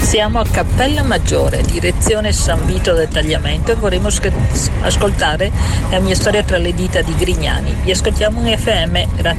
Siamo a Cappella Maggiore, direzione San Vito del Tagliamento, e vorremmo ascoltare La mia storia tra le dita di Grignani. Vi ascoltiamo in FM, grazie.